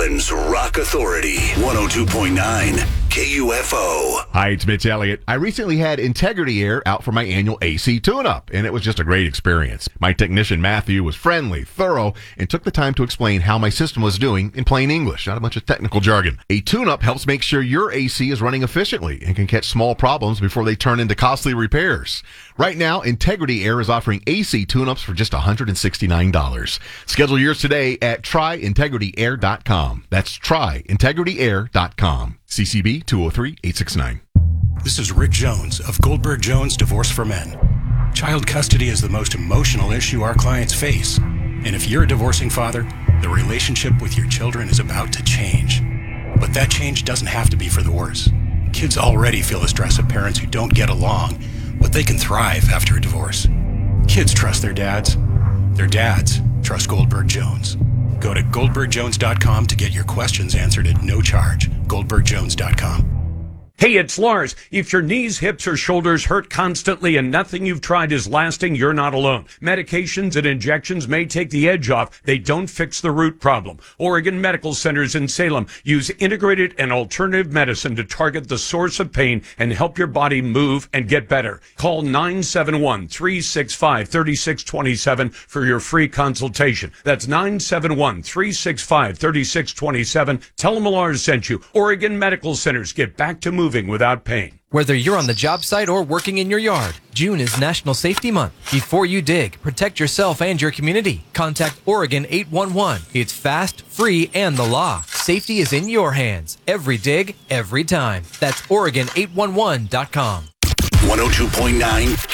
Portland's Rock Authority, 102.9 KUFO. Hi, it's Mitch Elliott. I recently had Integrity Air out for my annual AC tune-up, and it was just a great experience. My technician, Matthew, was friendly, thorough, and took the time to explain how my system was doing in plain English, not a bunch of technical jargon. A tune-up helps make sure your AC is running efficiently and can catch small problems before they turn into costly repairs. Right now, Integrity Air is offering AC tune-ups for just $169. Schedule yours today at tryintegrityair.com. That's tryintegrityair.com. CCB 203-869. This is Rick Jones of Goldberg Jones Divorce for Men. Child custody is the most emotional issue our clients face. And if you're a divorcing father, the relationship with your children is about to change. But that change doesn't have to be for the worse. Kids already feel the stress of parents who don't get along, but they can thrive after a divorce. Kids trust their dads. Their dads trust Goldberg Jones. Go to goldbergjones.com to get your questions answered at no charge. goldbergjones.com. Hey, it's Lars. If your knees, hips, or shoulders hurt constantly and nothing you've tried is lasting, you're not alone. Medications and injections may take the edge off. They don't fix the root problem. Oregon Medical Centers in Salem use integrated and alternative medicine to target the source of pain and help your body move and get better. Call 971-365-3627 for your free consultation. That's 971-365-3627. Tell them Lars sent you. Oregon Medical Centers. Get back to moving without pain. Whether you're on the job site or working in your yard, June is National Safety Month. Before you dig, protect yourself and your community. Contact Oregon 811. It's fast, free, and the law. Safety is in your hands. Every dig, every time. That's Oregon811.com. 102.9